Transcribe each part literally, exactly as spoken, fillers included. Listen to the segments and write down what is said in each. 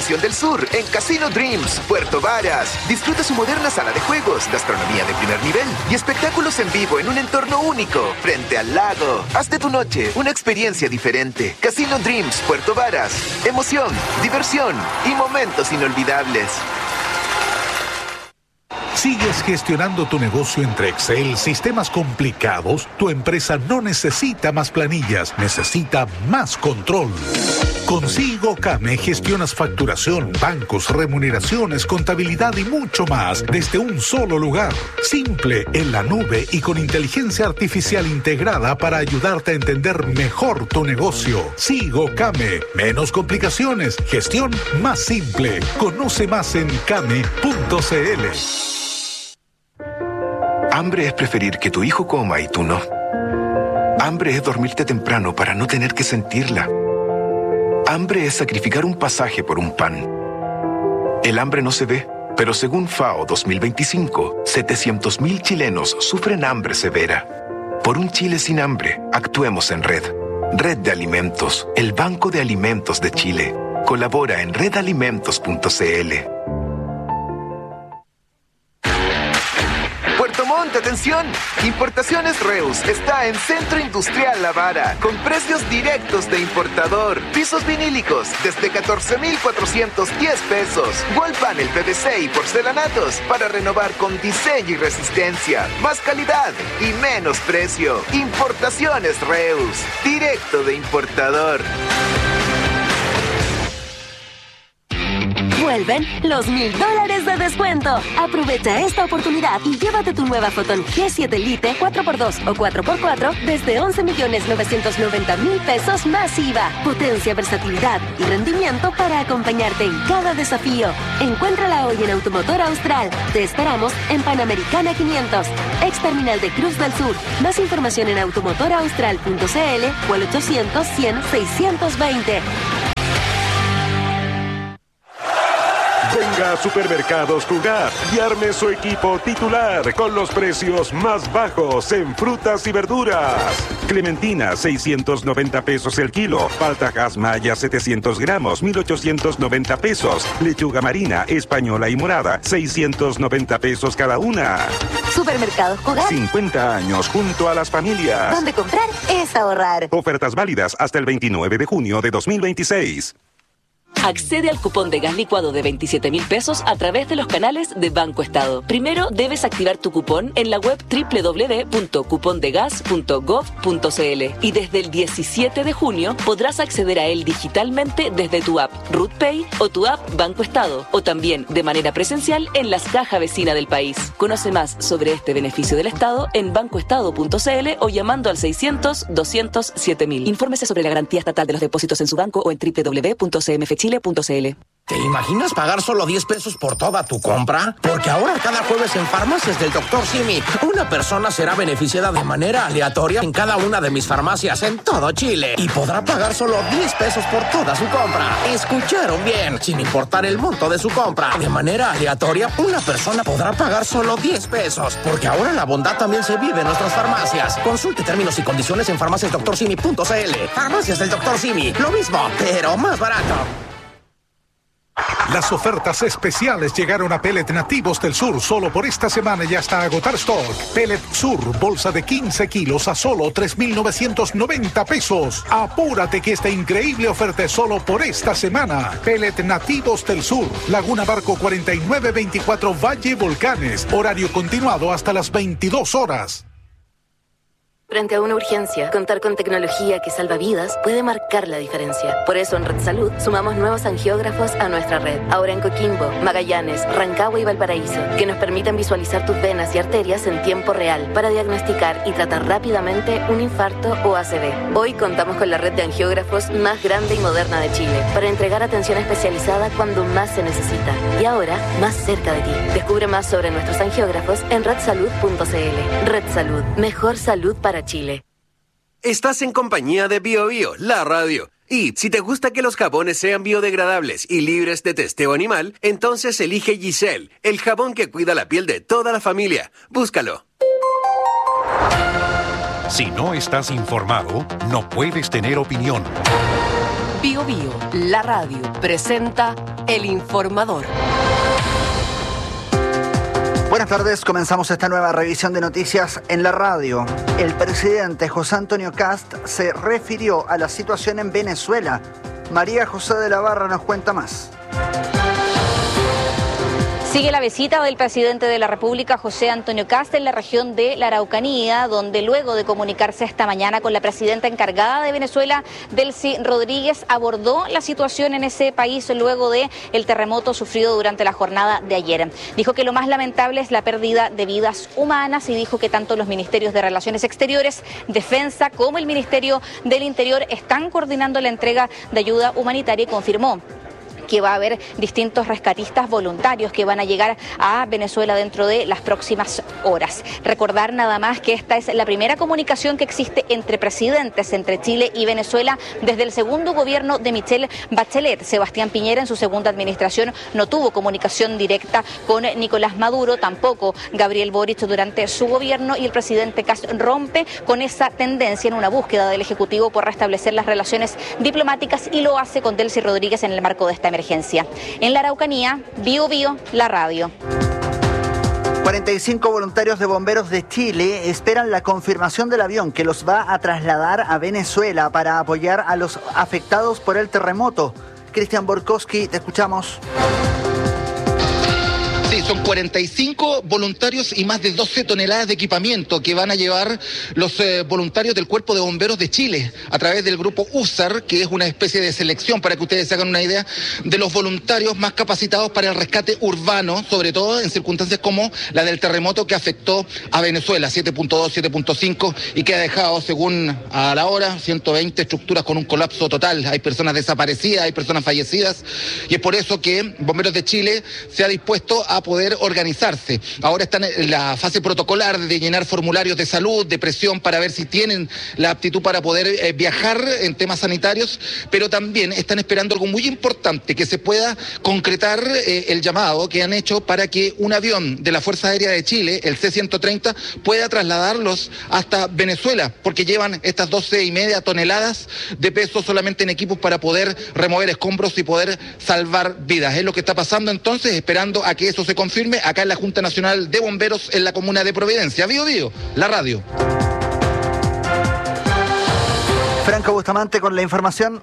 Diversión del Sur en Casino Dreams, Puerto Varas. Disfruta su moderna sala de juegos, gastronomía de primer nivel y espectáculos en vivo en un entorno único, frente al lago. Haz de tu noche una experiencia diferente. Casino Dreams, Puerto Varas. Emoción, diversión y momentos inolvidables. ¿Sigues gestionando tu negocio entre Excel, sistemas complicados? Tu empresa no necesita más planillas, necesita más control. Con SIGOCAME gestionas facturación, bancos, remuneraciones, contabilidad y mucho más desde un solo lugar. Simple, en la nube y con inteligencia artificial integrada para ayudarte a entender mejor tu negocio. SIGOCAME. Menos complicaciones, gestión más simple. Conoce más en came punto c l. Hambre es preferir que tu hijo coma y tú no. Hambre es dormirte temprano para no tener que sentirla. Hambre es sacrificar un pasaje por un pan. El hambre no se ve, pero según FAO dos mil veinticinco, setecientos mil chilenos sufren hambre severa. Por un Chile sin hambre, actuemos en red. Red de Alimentos, el Banco de Alimentos de Chile. Colabora en red alimentos punto c l. Puerto Montt, atención. Importaciones Reus está en Centro Industrial La Vara, con precios directos de importador. Pisos vinílicos desde catorce mil cuatrocientos diez pesos. Wall panel P V C y porcelanatos para renovar con diseño y resistencia. Más calidad y menos precio. Importaciones Reus, directo de importador. Vuelven los mil dólares de descuento. Aprovecha esta oportunidad y llévate tu nueva Photon G siete Lite cuatro por dos o cuatro por cuatro desde once millones novecientos noventa mil pesos más I V A. Potencia, versatilidad y rendimiento para acompañarte en cada desafío. Encuéntrala hoy en Automotor Austral. Te esperamos en Panamericana quinientos, ex terminal de Cruz del Sur. Más información en automotor austral punto c l o al ochocientos cien seiscientos veinte. Venga a Supermercados Jugar y arme su equipo titular con los precios más bajos en frutas y verduras. Clementina, seiscientos noventa pesos el kilo. Paltajas Maya, setecientos gramos, mil ochocientos noventa pesos. Lechuga marina, española y morada, seiscientos noventa pesos cada una. Supermercados Jugar. cincuenta años junto a las familias. Donde comprar es ahorrar. Ofertas válidas hasta el veintinueve de junio de dos mil veintiséis. Accede al cupón de gas licuado de veintisiete mil pesos a través de los canales de Banco Estado. Primero debes activar tu cupón en la web doble u doble u doble u punto cupondegas punto gov punto c l y desde el diecisiete de junio podrás acceder a él digitalmente desde tu app RutPay o tu app Banco Estado o también de manera presencial en las cajas vecinas del país. Conoce más sobre este beneficio del Estado en bancoestado punto c l o llamando al seiscientos, doscientos, siete mil. Infórmese sobre la garantía estatal de los depósitos en su banco o en doble u doble u doble u punto c m f chile punto c l. ¿Te imaginas pagar solo diez pesos por toda tu compra? Porque ahora cada jueves en Farmacias del doctor Simi, una persona será beneficiada de manera aleatoria en cada una de mis farmacias en todo Chile y podrá pagar solo diez pesos por toda su compra. ¿Escucharon bien? Sin importar el monto de su compra. De manera aleatoria, una persona podrá pagar solo diez pesos. Porque ahora la bondad también se vive en nuestras farmacias. Consulte términos y condiciones en farmacias doctor simi punto c l. Farmacias del doctor Simi, lo mismo, pero más barato. Las ofertas especiales llegaron a Pellet Nativos del Sur solo por esta semana y hasta agotar stock. Pellet Sur, bolsa de quince kilos a solo tres mil novecientos noventa pesos. Apúrate que esta increíble oferta es solo por esta semana. Pellet Nativos del Sur, Laguna Barco cuarenta y nueve veinticuatro Valle Volcanes. Horario continuado hasta las veintidós horas. Frente a una urgencia, contar con tecnología que salva vidas puede marcar la diferencia. Por eso en Red Salud sumamos nuevos angiógrafos a nuestra red. Ahora en Coquimbo, Magallanes, Rancagua y Valparaíso, que nos permiten visualizar tus venas y arterias en tiempo real para diagnosticar y tratar rápidamente un infarto o A C V. Hoy contamos con la red de angiógrafos más grande y moderna de Chile para entregar atención especializada cuando más se necesita. Y ahora, más cerca de ti. Descubre más sobre nuestros angiógrafos en red salud punto c l. Red Salud, mejor salud para Chile. Estás en compañía de Bio Bio, la radio. Y si te gusta que los jabones sean biodegradables y libres de testeo animal, entonces elige Giselle, el jabón que cuida la piel de toda la familia. Búscalo. Si no estás informado, no puedes tener opinión. Bio Bio, la radio, presenta El Informador. Buenas tardes, comenzamos esta nueva revisión de noticias en la radio. El presidente José Antonio Kast se refirió a la situación en Venezuela. María José de la Barra nos cuenta más. Sigue la visita del presidente de la República, José Antonio Kast, en la región de la Araucanía, donde luego de comunicarse esta mañana con la presidenta encargada de Venezuela, Delcy Rodríguez, abordó la situación en ese país luego de el terremoto sufrido durante la jornada de ayer. Dijo que lo más lamentable es la pérdida de vidas humanas y dijo que tanto los ministerios de Relaciones Exteriores, Defensa, como el Ministerio del Interior están coordinando la entrega de ayuda humanitaria y confirmó que va a haber distintos rescatistas voluntarios que van a llegar a Venezuela dentro de las próximas horas. Recordar nada más que esta es la primera comunicación que existe entre presidentes, entre Chile y Venezuela, desde el segundo gobierno de Michelle Bachelet. Sebastián Piñera en su segunda administración no tuvo comunicación directa con Nicolás Maduro, tampoco Gabriel Boric durante su gobierno, y el presidente Kast rompe con esa tendencia en una búsqueda del Ejecutivo por restablecer las relaciones diplomáticas y lo hace con Delcy Rodríguez en el marco de esta emergencia. Emergencia. En la Araucanía, Bio Bio, la radio. cuarenta y cinco voluntarios de bomberos de Chile esperan la confirmación del avión que los va a trasladar a Venezuela para apoyar a los afectados por el terremoto. Cristian Borkowski, te escuchamos. Sí, son cuarenta y cinco voluntarios y más de doce toneladas de equipamiento que van a llevar los eh, voluntarios del Cuerpo de Bomberos de Chile a través del grupo U S A R, que es una especie de selección, para que ustedes se hagan una idea, de los voluntarios más capacitados para el rescate urbano, sobre todo en circunstancias como la del terremoto que afectó a Venezuela, siete punto dos, siete punto cinco, y que ha dejado, según a la hora, ciento veinte estructuras con un colapso total. Hay personas desaparecidas, hay personas fallecidas, y es por eso que Bomberos de Chile se ha dispuesto a poder organizarse. Ahora están en la fase protocolar de llenar formularios de salud, de presión, para ver si tienen la aptitud para poder eh, viajar en temas sanitarios, pero también están esperando algo muy importante, que se pueda concretar eh, el llamado que han hecho para que un avión de la Fuerza Aérea de Chile, el C ciento treinta, pueda trasladarlos hasta Venezuela, porque llevan estas doce y media toneladas de peso solamente en equipos para poder remover escombros y poder salvar vidas. Es lo que está pasando entonces, esperando a que eso se confirme acá en la Junta Nacional de Bomberos en la comuna de Providencia. Bio Bio, la radio. Franco Bustamante con la información.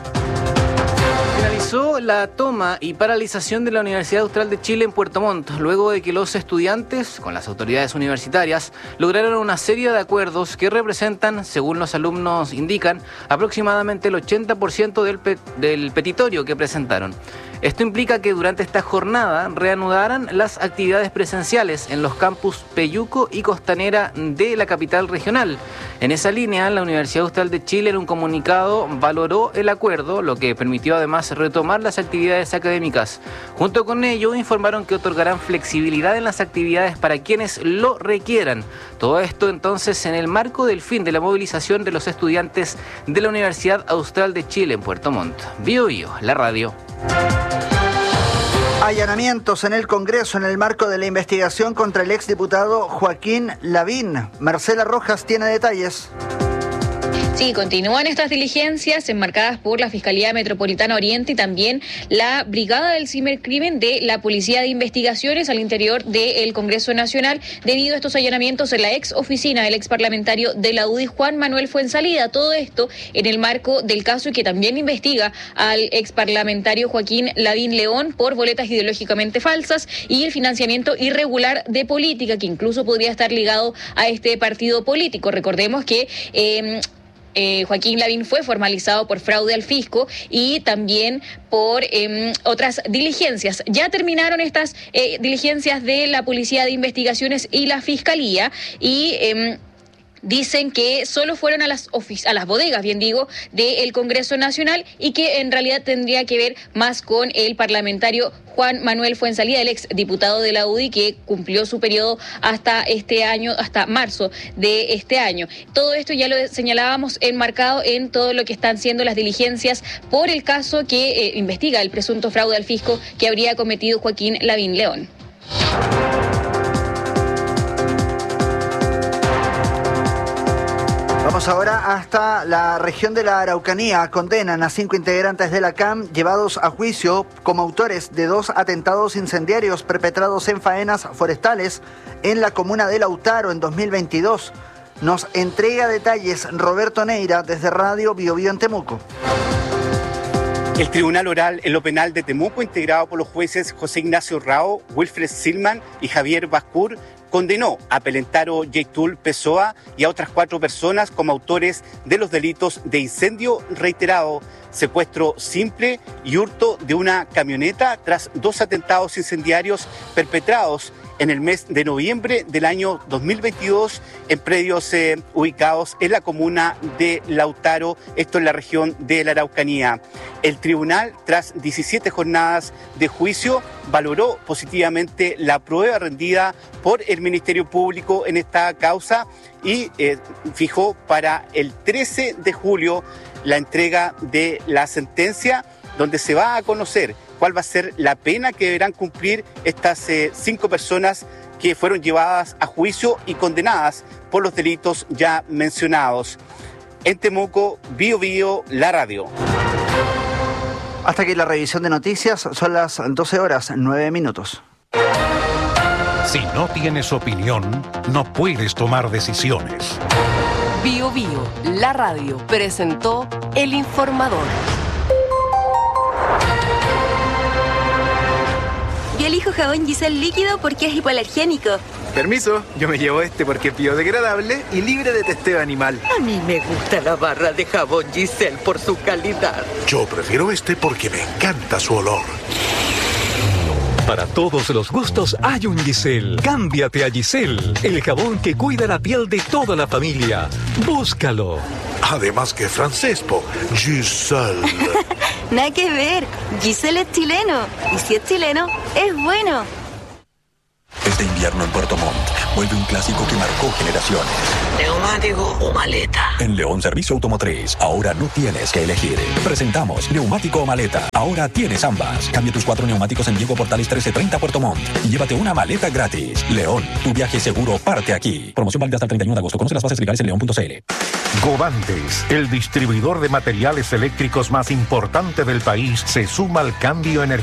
Finalizó la toma y paralización de la Universidad Austral de Chile en Puerto Montt, luego de que los estudiantes, con las autoridades universitarias, lograron una serie de acuerdos que representan, según los alumnos indican, aproximadamente el ochenta por ciento del, pe- del petitorio que presentaron. Esto implica que durante esta jornada reanudaran las actividades presenciales en los campus Peyuco y Costanera de la capital regional. En esa línea, la Universidad Austral de Chile en un comunicado valoró el acuerdo, lo que permitió además retomar las actividades académicas. Junto con ello, informaron que otorgarán flexibilidad en las actividades para quienes lo requieran. Todo esto entonces en el marco del fin de la movilización de los estudiantes de la Universidad Austral de Chile en Puerto Montt. Bio Bio, la radio. Allanamientos en el Congreso en el marco de la investigación contra el exdiputado Joaquín Lavín. Marcela Rojas tiene detalles. Sí, continúan estas diligencias enmarcadas por la Fiscalía Metropolitana Oriente y también la Brigada del Cibercrimen de la Policía de Investigaciones al interior del Congreso Nacional, debido a estos allanamientos en la ex oficina del ex parlamentario de la U D I, Juan Manuel Fuenzalida. Todo esto en el marco del caso y que también investiga al ex parlamentario Joaquín Lavín León por boletas ideológicamente falsas y el financiamiento irregular de política, que incluso podría estar ligado a este partido político. Recordemos que Eh, Eh, Joaquín Lavín fue formalizado por fraude al fisco y también por eh, otras diligencias. Ya terminaron estas eh, diligencias de la Policía de Investigaciones y la Fiscalía y Eh, dicen que solo fueron a las ofic- a las bodegas, bien digo, del Congreso Nacional y que en realidad tendría que ver más con el parlamentario Juan Manuel Fuenzalida, el ex diputado de la U D I, que cumplió su periodo hasta este año, hasta marzo de este año. Todo esto ya lo señalábamos enmarcado en todo lo que están siendo las diligencias por el caso que eh, investiga el presunto fraude al fisco que habría cometido Joaquín Lavín León. Vamos Vamos ahora hasta la región de la Araucanía. Condenan a cinco integrantes de la C A M llevados a juicio como autores de dos atentados incendiarios perpetrados en faenas forestales en la comuna de Lautaro en dos mil veintidós. Nos entrega detalles Roberto Neira desde Radio Bio Bio en Temuco. El Tribunal Oral en lo Penal de Temuco, integrado por los jueces José Ignacio Rao, Wilfred Silman y Javier Bascur, condenó a Pelentaro Yeitul Pessoa y a otras cuatro personas como autores de los delitos de incendio reiterado, secuestro simple y hurto de una camioneta tras dos atentados incendiarios perpetrados en el mes de noviembre del año dos mil veintidós en predios eh, ubicados en la comuna de Lautaro, esto en la región de la Araucanía. El tribunal, tras diecisiete jornadas de juicio, valoró positivamente la prueba rendida por el Ministerio Público en esta causa y eh, fijó para el trece de julio la entrega de la sentencia, donde se va a conocer cuál va a ser la pena que deberán cumplir estas eh, cinco personas que fueron llevadas a juicio y condenadas por los delitos ya mencionados. En Temuco, Bio Bio, la radio. Hasta aquí la revisión de noticias, son las doce horas, nueve minutos. Si no tienes opinión, no puedes tomar decisiones. Bio Bio, la radio, presentó El Informador. Yo elijo jabón Giselle líquido porque es hipoalergénico. Permiso, yo me llevo este porque es biodegradable y libre de testeo animal. A mí me gusta la barra de jabón Giselle por su calidad. Yo prefiero este porque me encanta su olor. Para todos los gustos hay un Giselle. Cámbiate a Giselle, el jabón que cuida la piel de toda la familia. Búscalo. Además que francés, po. Giselle. Nada que ver. Giselle es chileno. Y si es chileno, es bueno. Este invierno en Puerto Montt vuelve un clásico que marcó generaciones. ¿Neumático o maleta? En León Servicio Automotriz, ahora no tienes que elegir. Presentamos neumático o maleta. Ahora tienes ambas. Cambia tus cuatro neumáticos en Diego Portales trece treinta Puerto Montt y llévate una maleta gratis. León, tu viaje seguro parte aquí. Promoción válida hasta el treinta y uno de agosto. Conoce las bases legales en león punto c l. Govantes, el distribuidor de materiales eléctricos más importante del país, se suma al cambio energético.